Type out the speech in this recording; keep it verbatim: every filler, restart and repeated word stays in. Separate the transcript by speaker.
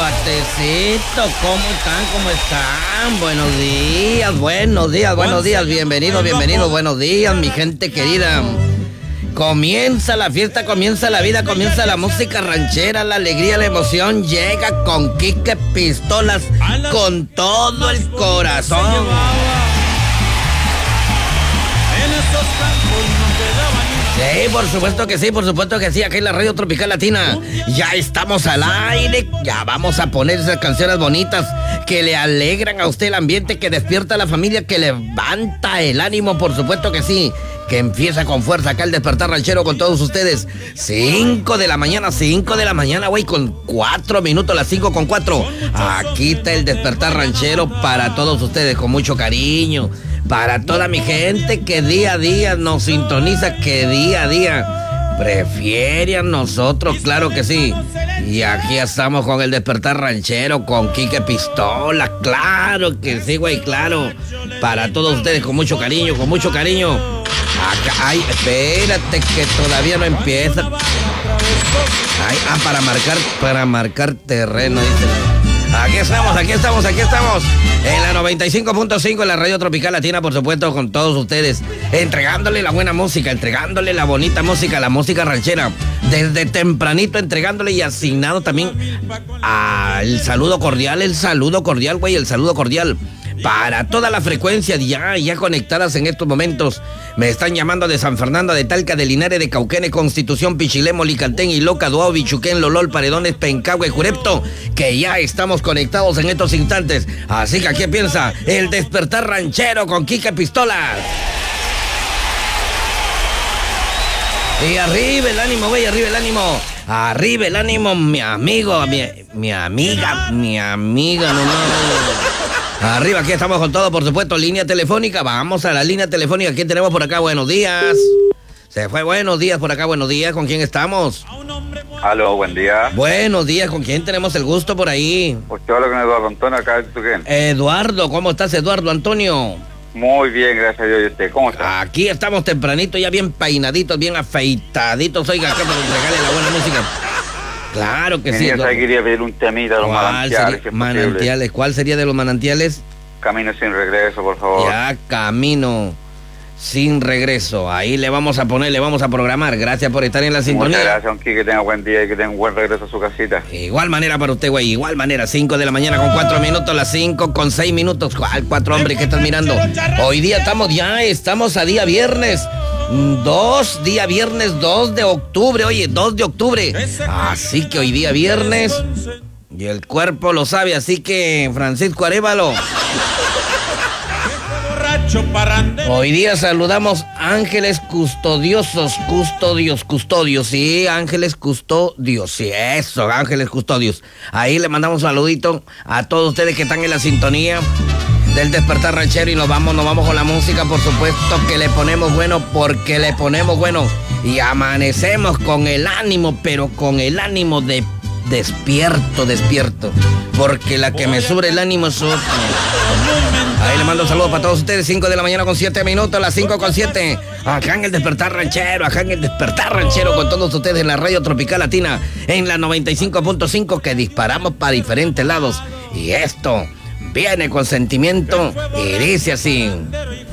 Speaker 1: Cuatecito, ¿cómo están? ¿Cómo están? Buenos días, buenos días, buenos días. Bienvenidos, bienvenidos, buenos días, mi gente querida. Comienza la fiesta, comienza la vida, comienza la música ranchera, la alegría, la emoción. Llega con Quique Pistolas, con todo el corazón. Sí, por supuesto que sí, por supuesto que sí, aquí en la Radio Tropical Latina. Ya estamos al aire, ya vamos a poner esas canciones bonitas que le alegran a usted el ambiente, que despierta a la familia, que levanta el ánimo, por supuesto que sí. Que empieza con fuerza acá el despertar ranchero con todos ustedes. Cinco de la mañana, cinco de la mañana, güey, con cuatro minutos, las cinco con cuatro. Aquí está el despertar ranchero para todos ustedes, con mucho cariño. Para toda mi gente que día a día nos sintoniza, que día a día prefiere a nosotros, claro que sí. Y aquí estamos con el despertar ranchero, con Quique Pistola, claro que sí, güey, claro. Para todos ustedes, con mucho cariño, con mucho cariño. Acá, ay, espérate que todavía no empieza. Ay, ah, para marcar, para marcar terreno, dice. Aquí estamos, aquí estamos, aquí estamos. En la noventa y cinco punto cinco, en la Radio Tropical Latina, por supuesto, con todos ustedes. Entregándole la buena música, entregándole la bonita música, la música ranchera. Desde tempranito, entregándole y asignado también al saludo cordial, el saludo cordial, güey, el saludo cordial. Para toda la frecuencia ya, ya conectadas en estos momentos. Me están llamando de San Fernando, de Talca, de Linares, de Cauquene, Constitución, Pichilemu, Molicantén, Iloca, Duao, Bichuquén, Lolol, Paredones, Pencahue, Jurepto, que ya estamos conectados en estos instantes. Así que aquí piensa el despertar ranchero con Quique Pistolas. Y arriba el ánimo, güey, arriba el ánimo. Arriba el ánimo, mi amigo, mi, mi amiga, mi amiga, no, no, no. Arriba, aquí estamos con todo, por supuesto, línea telefónica. Vamos a la línea telefónica. ¿Quién tenemos por acá? Buenos días. Se fue, buenos días por acá, buenos días. ¿Con quién estamos?
Speaker 2: Aló, buen día.
Speaker 1: Buenos días, ¿con quién tenemos el gusto por ahí?
Speaker 2: Usted habla con Eduardo Antonio acá de Tuquén.
Speaker 1: Eduardo, ¿cómo estás, Eduardo Antonio?
Speaker 2: Muy bien, gracias a Dios. ¿Y usted cómo está?
Speaker 1: Aquí estamos tempranito, ya bien peinaditos, bien afeitaditos. Oiga, acá para entregarle la buena música. Claro que sí.
Speaker 2: Yo quería pedir un temita de los manantiales.
Speaker 1: Si manantiales, ¿cuál sería de los manantiales?
Speaker 2: Camino sin regreso, por favor.
Speaker 1: Ya, Camino sin regreso. Ahí le vamos a poner, le vamos a programar. Gracias por estar en la sintonía.
Speaker 2: Muchas gracias, Aunque que tenga buen día y que tenga un buen regreso a su casita.
Speaker 1: Igual manera para usted, güey. Igual manera. Cinco de la mañana con cuatro minutos, las cinco con seis minutos. ¿Cuál cuatro, hombre, que están mirando? Hoy día estamos ya, estamos a día viernes. Dos, día viernes dos de octubre, oye, dos de octubre. Así que hoy día viernes y el cuerpo lo sabe, así que Francisco Arévalo. Hoy día saludamos ángeles custodiosos, custodios, custodios, sí, ángeles custodios, sí, eso, ángeles custodios. Ahí le mandamos un saludito a todos ustedes que están en la sintonía del despertar ranchero y nos vamos, nos vamos con la música, por supuesto que le ponemos bueno, porque le ponemos bueno y amanecemos con el ánimo, pero con el ánimo de despierto, despierto, porque la que me sube el ánimo es otra. Ahí le mando un saludo para todos ustedes, cinco de la mañana con siete minutos, las cinco con siete, acá en el despertar ranchero, acá en el despertar ranchero con todos ustedes en la Radio Tropical Latina, en la noventa y cinco punto cinco, que disparamos para diferentes lados, y esto viene con sentimiento y dice así.